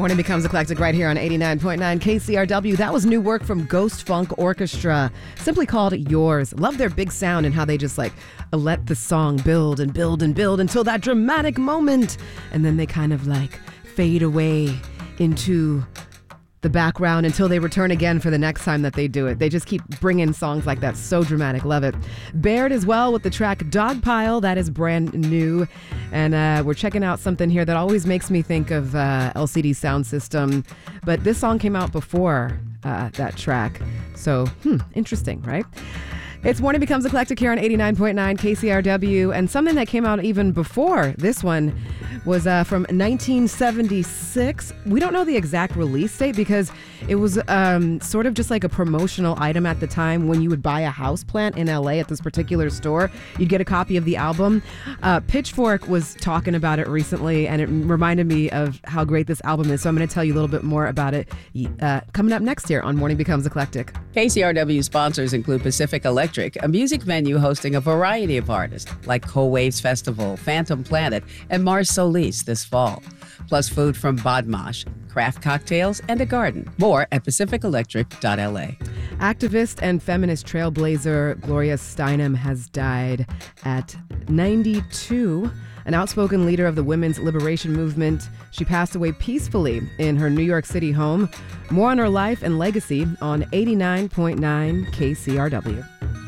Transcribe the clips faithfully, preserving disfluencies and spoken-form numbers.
Morning becomes eclectic right here on eighty-nine point nine K C R W. That was new work from Ghost Funk Orchestra, simply called Yours. Love their big sound and how they just like let the song build and build and build until that dramatic moment. And then they kind of like fade away into the background until they return again for the next time that they do it. They just keep bringing songs like that. So dramatic. Love it. Baird as well with the track Dogpile. That is brand new. And uh, we're checking out something here that always makes me think of uh, L C D Sound System. But this song came out before uh, that track. So, hmm, interesting, right? It's Morning Becomes Eclectic here on eighty-nine point nine K C R W. And something that came out even before this one was uh, from nineteen seventy-six. We don't know the exact release date because it was um, sort of just like a promotional item at the time. When you would buy a house plant in L A at this particular store, you'd get a copy of the album. Uh, Pitchfork was talking about it recently, and it reminded me of how great this album is. So I'm going to tell you a little bit more about it uh, coming up next here on Morning Becomes Eclectic. K C R W sponsors include Pacific Electric, a music venue hosting a variety of artists like Co-Waves Festival, Phantom Planet, and Mars Solis this fall. Plus food from Badmash, craft cocktails, and a garden. More at pacific electric dot L A. Activist and feminist trailblazer Gloria Steinem has died at ninety-two. An outspoken leader of the women's liberation movement, she passed away peacefully in her New York City home. More on her life and legacy on eighty-nine point nine K C R W.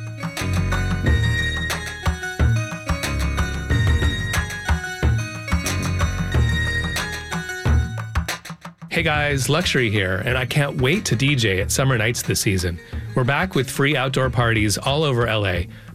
Hey guys, Luxury here, and I can't wait to D J at Summer Nights this season. We're back with free outdoor parties all over L A.